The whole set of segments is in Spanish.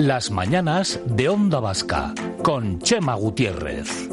Las mañanas de Onda Vasca, con Chema Gutiérrez.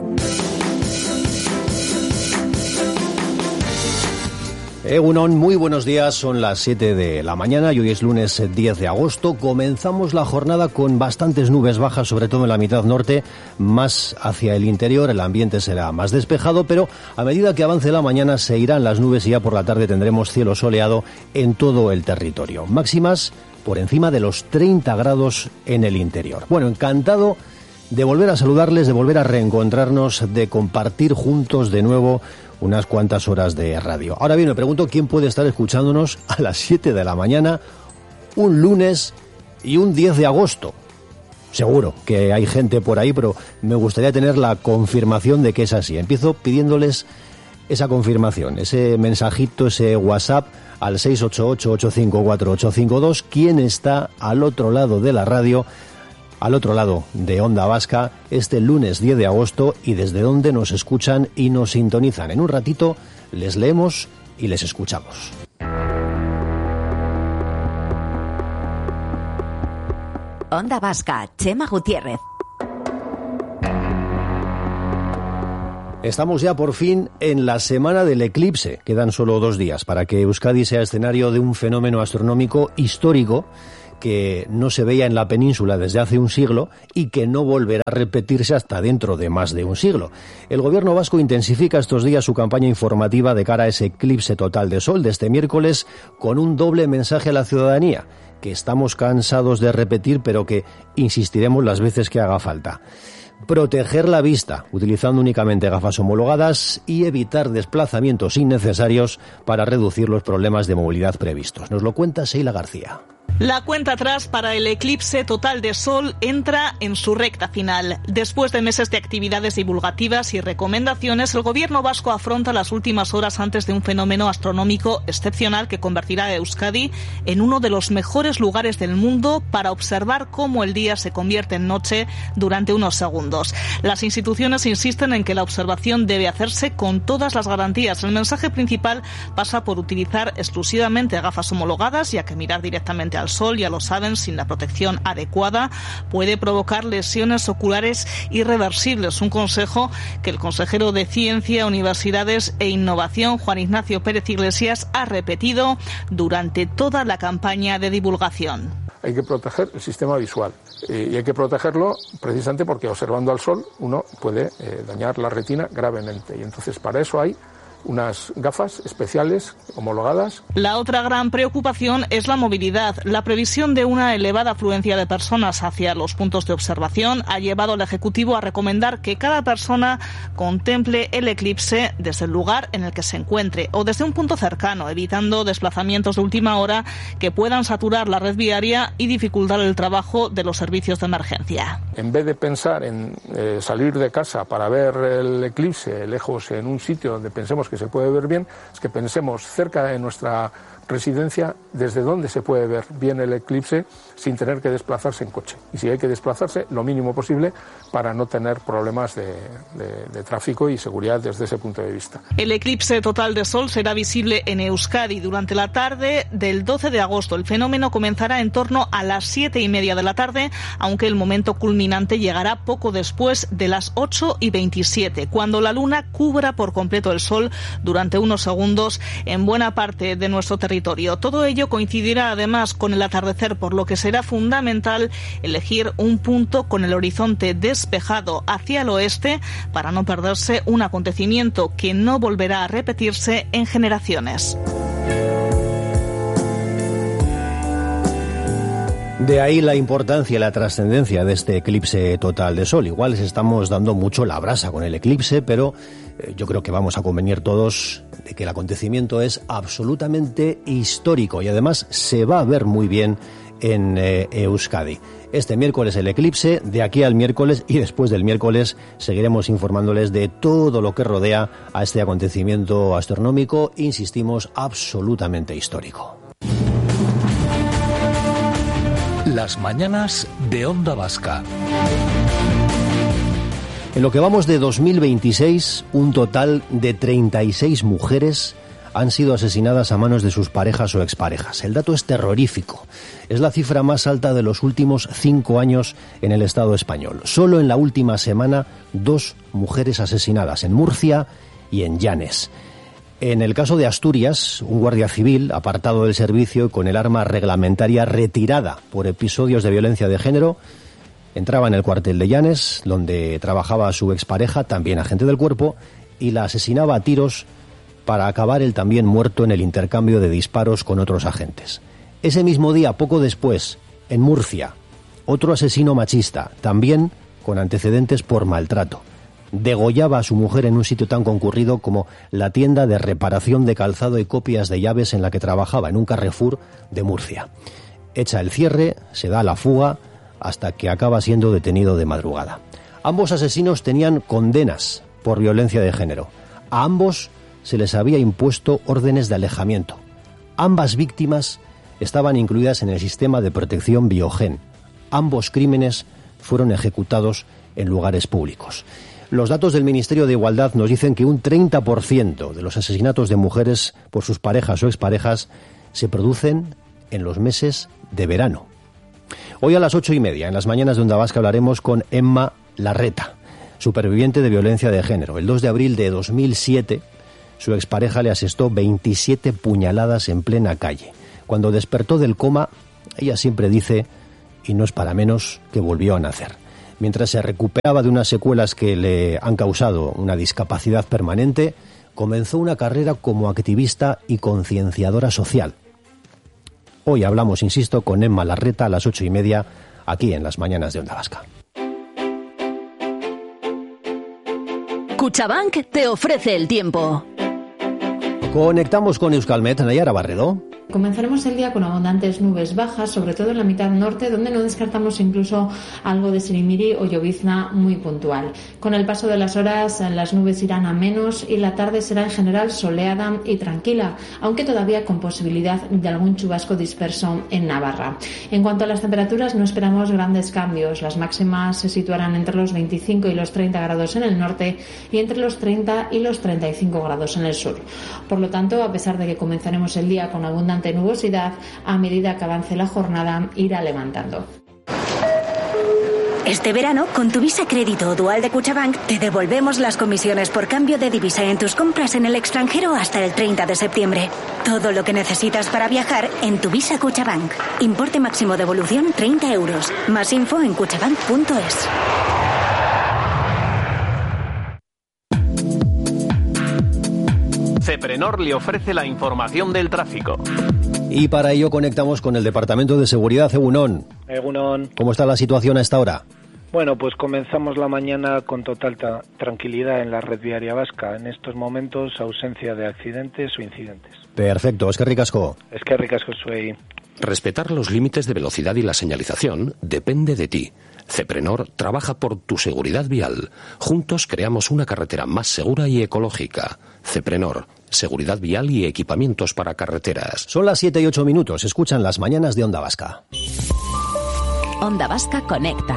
Egunon, muy buenos días, son las 7 de la mañana y hoy es lunes 10 de agosto. Comenzamos la jornada con bastantes nubes bajas, sobre todo en la mitad norte, más hacia el interior. El ambiente será más despejado, pero a medida que avance la mañana se irán las nubes y ya por la tarde tendremos cielo soleado en todo el territorio. Máximas por encima de los 30 grados en el interior. Bueno, encantado de volver a saludarles, de volver a reencontrarnos, de compartir juntos de nuevo unas cuantas horas de radio. Ahora bien, me pregunto quién puede estar escuchándonos a las 7 de la mañana, un lunes y un 10 de agosto. Seguro que hay gente por ahí, pero me gustaría tener la confirmación de que es así. Empiezo pidiéndoles esa confirmación, ese mensajito, ese WhatsApp al 688-854-852. ¿Quién está al otro lado de la radio, al otro lado de Onda Vasca, este lunes 10 de agosto y desde dónde nos escuchan y nos sintonizan? En un ratito les leemos y les escuchamos. Onda Vasca, Chema Gutiérrez. Estamos ya por fin en la semana del eclipse. Quedan solo 2 días para que Euskadi sea escenario de un fenómeno astronómico histórico que no se veía en la península desde hace un siglo y que no volverá a repetirse hasta dentro de más de un siglo. El gobierno vasco intensifica estos días su campaña informativa de cara a ese eclipse total de sol de este miércoles con un doble mensaje a la ciudadanía que estamos cansados de repetir, pero que insistiremos las veces que haga falta. Proteger la vista, utilizando únicamente gafas homologadas y evitar desplazamientos innecesarios para reducir los problemas de movilidad previstos. Nos lo cuenta Sheila García. La cuenta atrás para el eclipse total de sol entra en su recta final. Después de meses de actividades divulgativas y recomendaciones, el gobierno vasco afronta las últimas horas antes de un fenómeno astronómico excepcional que convertirá a Euskadi en uno de los mejores lugares del mundo para observar cómo el día se convierte en noche durante unos segundos. Las instituciones insisten en que la observación debe hacerse con todas las garantías. El mensaje principal pasa por utilizar exclusivamente gafas homologadas, ya que mirar directamente al sol, ya lo saben, sin la protección adecuada puede provocar lesiones oculares irreversibles. Un consejo que el consejero de Ciencia, Universidades e Innovación, Juan Ignacio Pérez Iglesias, ha repetido durante toda la campaña de divulgación. Hay que proteger el sistema visual y hay que protegerlo precisamente porque observando al sol uno puede dañar la retina gravemente y entonces para eso hay unas gafas especiales homologadas. La otra gran preocupación es la movilidad. La previsión de una elevada afluencia de personas hacia los puntos de observación ha llevado al Ejecutivo a recomendar que cada persona contemple el eclipse desde el lugar en el que se encuentre o desde un punto cercano, evitando desplazamientos de última hora que puedan saturar la red viaria y dificultar el trabajo de los servicios de emergencia. En vez de pensar en salir de casa para ver el eclipse lejos en un sitio donde pensemos que se puede ver bien, es que pensemos cerca de nuestra residencia desde donde se puede ver bien el eclipse sin tener que desplazarse en coche. Y si hay que desplazarse, lo mínimo posible para no tener problemas de tráfico y seguridad desde ese punto de vista. El eclipse total de sol será visible en Euskadi durante la tarde del 12 de agosto. El fenómeno comenzará en torno a las 7:30 de la tarde, aunque el momento culminante llegará poco después de las 8:27, cuando la luna cubra por completo el sol durante unos segundos en buena parte de nuestro territorio. Todo ello coincidirá además con el atardecer, por lo que será fundamental elegir un punto con el horizonte despejado hacia el oeste para no perderse un acontecimiento que no volverá a repetirse en generaciones. De ahí la importancia y la trascendencia de este eclipse total de sol. Igual les estamos dando mucho la brasa con el eclipse, pero yo creo que vamos a convenir todos de que el acontecimiento es absolutamente histórico y además se va a ver muy bien en Euskadi. Este miércoles el eclipse, de aquí al miércoles y después del miércoles seguiremos informándoles de todo lo que rodea a este acontecimiento astronómico, insistimos, absolutamente histórico. Las mañanas de Onda Vasca. En lo que vamos de 2026, un total de 36 mujeres han sido asesinadas a manos de sus parejas o exparejas. El dato es terrorífico. Es la cifra más alta de los últimos 5 años en el Estado español. Solo en la última semana, 2 mujeres asesinadas en Murcia y en Llanes. En el caso de Asturias, un guardia civil apartado del servicio y con el arma reglamentaria retirada por episodios de violencia de género entraba en el cuartel de Llanes, donde trabajaba su expareja, también agente del cuerpo, y la asesinaba a tiros para acabar él también muerto en el intercambio de disparos con otros agentes. Ese mismo día, poco después, en Murcia, otro asesino machista, también con antecedentes por maltrato, degollaba a su mujer en un sitio tan concurrido como la tienda de reparación de calzado y copias de llaves en la que trabajaba, en un Carrefour de Murcia. Echa el cierre, se da la fuga, hasta que acaba siendo detenido de madrugada. Ambos asesinos tenían condenas por violencia de género. A ambos se les había impuesto órdenes de alejamiento. Ambas víctimas estaban incluidas en el sistema de protección Biogen. Ambos crímenes fueron ejecutados en lugares públicos. Los datos del Ministerio de Igualdad nos dicen que un 30% de los asesinatos de mujeres por sus parejas o exparejas se producen en los meses de verano. Hoy a las 8:30, en las mañanas de Onda Vasca, hablaremos con Emma Larreta, superviviente de violencia de género. El 2 de abril de 2007, su expareja le asestó 27 puñaladas en plena calle. Cuando despertó del coma, ella siempre dice, y no es para menos, que volvió a nacer. Mientras se recuperaba de unas secuelas que le han causado una discapacidad permanente, comenzó una carrera como activista y concienciadora social. Hoy hablamos, insisto, con Emma Larreta a las 8:30, aquí en las mañanas de Onda Vasca. Cuchabank te ofrece el tiempo. Conectamos con Euskalmet, Nayara Barredo. Comenzaremos el día con abundantes nubes bajas, sobre todo en la mitad norte, donde no descartamos incluso algo de sirimiri o llovizna muy puntual. Con el paso de las horas, las nubes irán a menos y la tarde será en general soleada y tranquila, aunque todavía con posibilidad de algún chubasco disperso en Navarra. En cuanto a las temperaturas, no esperamos grandes cambios. Las máximas se situarán entre los 25 y los 30 grados en el norte y entre los 30 y los 35 grados en el sur. Por lo tanto, a pesar de que comenzaremos el día con abundante nubosidad, a medida que avance la jornada irá levantando. Este verano, con tu Visa Crédito o Dual de Cuchabank, te devolvemos las comisiones por cambio de divisa en tus compras en el extranjero hasta el 30 de septiembre. Todo lo que necesitas para viajar en tu Visa Cuchabank. Importe máximo de devolución 30 euros. Más info en cuchabank.es. Ceprenor le ofrece la información del tráfico. Y para ello conectamos con el Departamento de Seguridad. Egunon. Egunon. ¿Cómo está la situación a esta hora? Bueno, pues comenzamos la mañana con total tranquilidad en la red viaria vasca. En estos momentos, ausencia de accidentes o incidentes. Perfecto, eskerrik asko. Eskerrik asko zuei. Respetar los límites de velocidad y la señalización depende de ti. Ceprenor trabaja por tu seguridad vial. Juntos creamos una carretera más segura y ecológica. Ceprenor, seguridad vial y equipamientos para carreteras. Son las 7:08. Escuchan las mañanas de Onda Vasca. Onda Vasca conecta.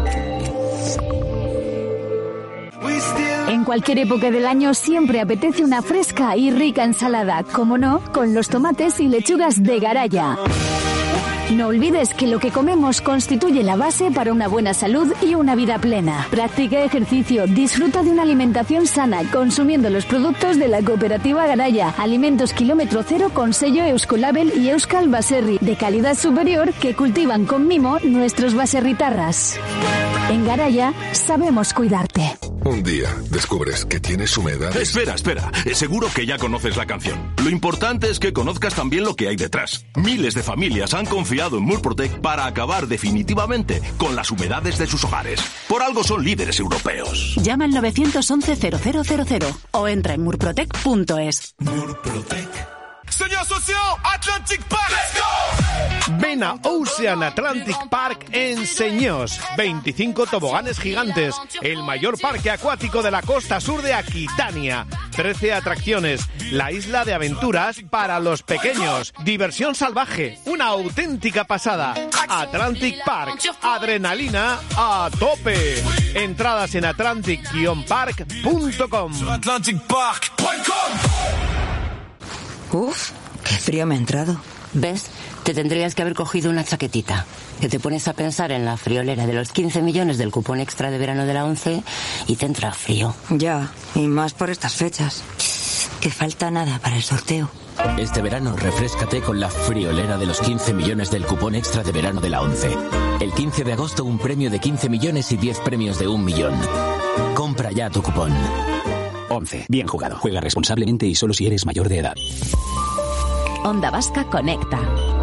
En cualquier época del año siempre apetece una fresca y rica ensalada, como no, con los tomates y lechugas de Garaya. No olvides que lo que comemos constituye la base para una buena salud y una vida plena. Practica ejercicio, disfruta de una alimentación sana, consumiendo los productos de la cooperativa Garaya. Alimentos kilómetro cero con sello Euskolabel y Euskal Baserri, de calidad superior que cultivan con mimo nuestros baserritarras. En Garaya sabemos cuidarte. Un día descubres que tienes humedad. Espera. Seguro que ya conoces la canción. Lo importante es que conozcas también lo que hay detrás. Miles de familias han confiado en Murprotec para acabar definitivamente con las humedades de sus hogares. Por algo son líderes europeos. Llama al 911-0000 o entra en murprotec.es. Murprotec. Señor socio, Atlantic Park. ¡Let's go! Ven a Ocean Atlantic Park en Señós. 25 toboganes gigantes. El mayor parque acuático de la costa sur de Aquitania. 13 atracciones. La isla de aventuras para los pequeños. Diversión salvaje. Una auténtica pasada. Atlantic Park. Adrenalina a tope. Entradas en atlantic-park.com. AtlanticPark.com. Uf, qué frío me ha entrado. ¿Ves? Te tendrías que haber cogido una chaquetita. Que te pones a pensar en la friolera de los 15 millones del cupón extra de verano de la ONCE y te entra frío. Ya, y más por estas fechas. Que falta nada para el sorteo. Este verano refréscate con la friolera de los 15 millones del cupón extra de verano de la ONCE. El 15 de agosto un premio de 15 millones y 10 premios de 1 millón. Compra ya tu cupón. ONCE. Bien jugado. Juega responsablemente y solo si eres mayor de edad. Onda Vasca Conecta.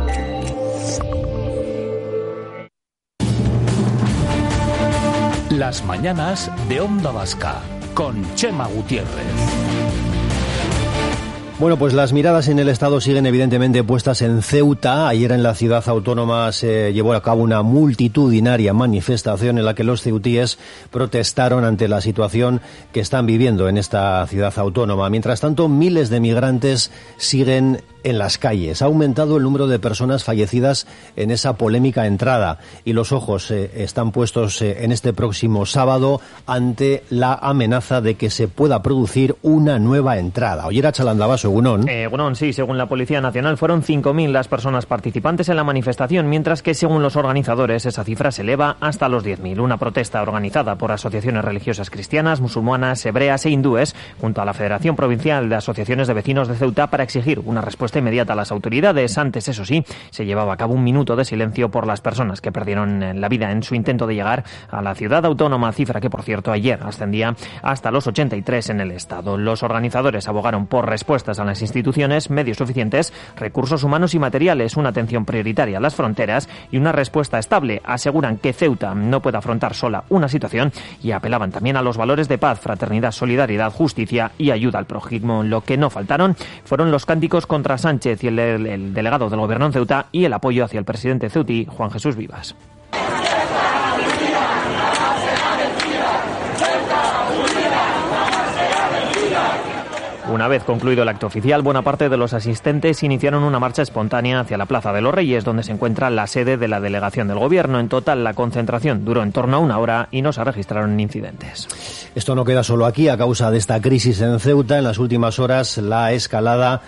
Las mañanas de Onda Vasca con Chema Gutiérrez. Bueno, pues las miradas en el Estado siguen evidentemente puestas en Ceuta. Ayer en la ciudad autónoma se llevó a cabo una multitudinaria manifestación en la que los ceutíes protestaron ante la situación que están viviendo en esta ciudad autónoma. Mientras tanto, miles de migrantes siguen en las calles. Ha aumentado el número de personas fallecidas en esa polémica entrada y los ojos están puestos en este próximo sábado ante la amenaza de que se pueda producir una nueva entrada. Oyer a Chalandabaso, Egunon. Egunon, sí, según la Policía Nacional fueron 5.000 las personas participantes en la manifestación, mientras que según los organizadores esa cifra se eleva hasta los 10.000. Una protesta organizada por asociaciones religiosas cristianas, musulmanas, hebreas e hindúes, junto a la Federación Provincial de Asociaciones de Vecinos de Ceuta para exigir una respuesta inmediata a las autoridades. Antes, eso sí, se llevaba a cabo un minuto de silencio por las personas que perdieron la vida en su intento de llegar a la ciudad autónoma, cifra que, por cierto, ayer ascendía hasta los 83 en el Estado. Los organizadores abogaron por respuestas a las instituciones, medios suficientes, recursos humanos y materiales, una atención prioritaria a las fronteras y una respuesta estable. Aseguran que Ceuta no puede afrontar sola una situación y apelaban también a los valores de paz, fraternidad, solidaridad, justicia y ayuda al prójimo. Lo que no faltaron fueron los cánticos contra Sánchez y el delegado del gobierno en Ceuta y el apoyo hacia el presidente ceutí, Juan Jesús Vivas. Una vez concluido el acto oficial, buena parte de los asistentes iniciaron una marcha espontánea hacia la Plaza de los Reyes, donde se encuentra la sede de la delegación del gobierno. En total, la concentración duró en torno a 1 hora y no se registraron incidentes. Esto no queda solo aquí. A causa de esta crisis en Ceuta, en las últimas horas la escalada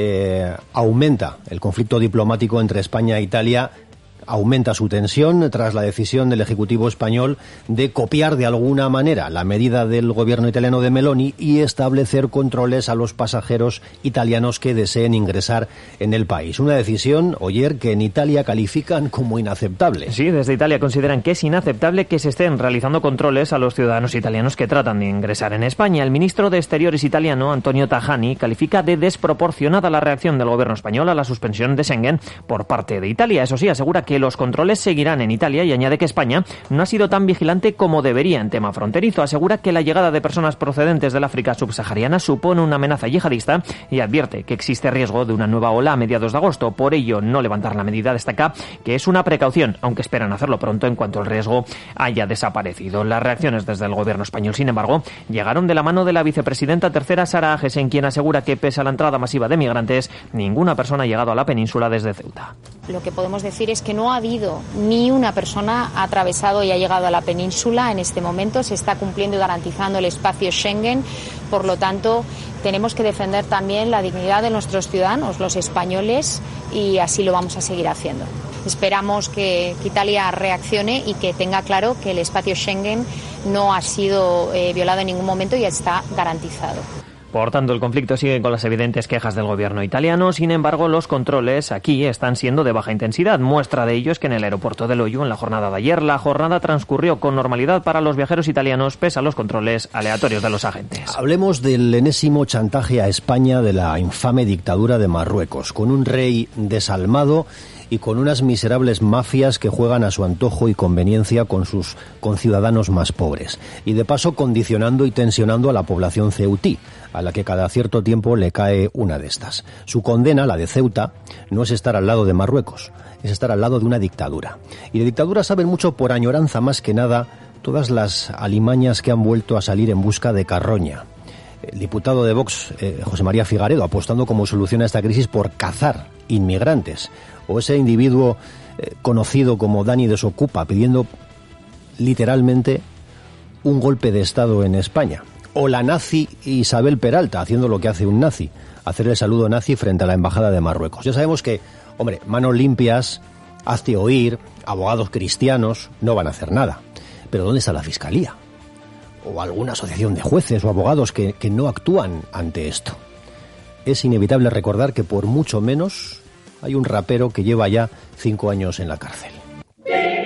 aumenta. El conflicto diplomático entre España e Italia aumenta su tensión tras la decisión del Ejecutivo español de copiar de alguna manera la medida del gobierno italiano de Meloni y establecer controles a los pasajeros italianos que deseen ingresar en el país. Una decisión, Oyer, que en Italia califican como inaceptable. Sí, desde Italia consideran que es inaceptable que se estén realizando controles a los ciudadanos italianos que tratan de ingresar en España. El ministro de Exteriores italiano, Antonio Tajani, califica de desproporcionada la reacción del gobierno español a la suspensión de Schengen por parte de Italia. Eso sí, asegura que los controles seguirán en Italia y añade que España no ha sido tan vigilante como debería en tema fronterizo. Asegura que la llegada de personas procedentes del África subsahariana supone una amenaza yihadista y advierte que existe riesgo de una nueva ola a mediados de agosto. Por ello, no levantar la medida destaca que es una precaución, aunque esperan hacerlo pronto en cuanto el riesgo haya desaparecido. Las reacciones desde el gobierno español, sin embargo, llegaron de la mano de la vicepresidenta tercera, Sara Agesen, quien asegura que pese a la entrada masiva de migrantes, ninguna persona ha llegado a la península desde Ceuta. Lo que podemos decir es que no ha habido ni una persona ha atravesado y ha llegado a la península en este momento. Se está cumpliendo y garantizando el espacio Schengen. Por lo tanto, tenemos que defender también la dignidad de nuestros ciudadanos, los españoles, y así lo vamos a seguir haciendo. Esperamos que Italia reaccione y que tenga claro que el espacio Schengen no ha sido violado en ningún momento y está garantizado. Por tanto, el conflicto sigue con las evidentes quejas del gobierno italiano. Sin embargo, los controles aquí están siendo de baja intensidad. Muestra de ello es que en el aeropuerto de Loiu, en la jornada de ayer, la jornada transcurrió con normalidad para los viajeros italianos, pese a los controles aleatorios de los agentes. Hablemos del enésimo chantaje a España de la infame dictadura de Marruecos, con un rey desalmado y con unas miserables mafias que juegan a su antojo y conveniencia con sus conciudadanos más pobres. Y de paso condicionando y tensionando a la población ceutí, a la que cada cierto tiempo le cae una de estas. Su condena, la de Ceuta, no es estar al lado de Marruecos, es estar al lado de una dictadura. Y de dictadura saben mucho por añoranza más que nada todas las alimañas que han vuelto a salir en busca de carroña. El diputado de Vox, José María Figaredo, apostando como solución a esta crisis por cazar inmigrantes. O ese individuo conocido como Dani Desocupa, pidiendo literalmente un golpe de Estado en España. O la nazi Isabel Peralta, haciendo lo que hace un nazi, hacer el saludo nazi frente a la embajada de Marruecos. Ya sabemos que, hombre, manos limpias, hazte oír, abogados cristianos no van a hacer nada. Pero ¿dónde está la Fiscalía? O alguna asociación de jueces o abogados que no actúan ante esto. Es inevitable recordar que por mucho menos hay un rapero que lleva ya 5 años en la cárcel.